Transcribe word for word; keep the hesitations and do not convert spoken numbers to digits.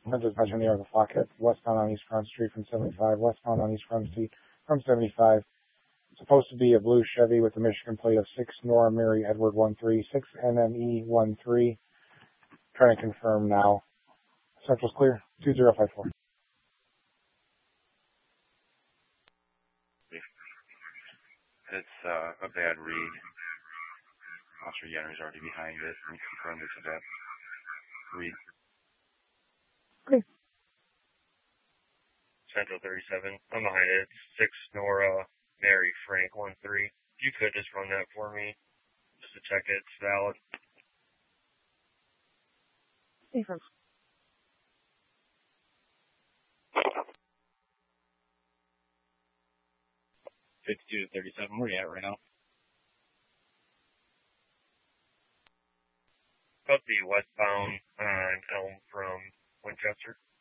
Princess Metro New York, the Flockett, westbound on East Front Street from seventy-five, westbound on East Front Street from seventy-five. It's supposed to be a blue Chevy with a Michigan plate of six Nora Mary Edward one three, six N M E one three. Trying to confirm now. Central's clear, two zero five four. It's uh, a bad read. Officer Yenner's already behind it and confirmed it's a bad read. Okay. Central thirty-seven. I'm behind it. It's six Nora Mary Frank one three. If you could just run that for me, just to check it's valid. Affirm. fifty-two to thirty-seven, where are you at right now? About the westbound on Elm from Winchester.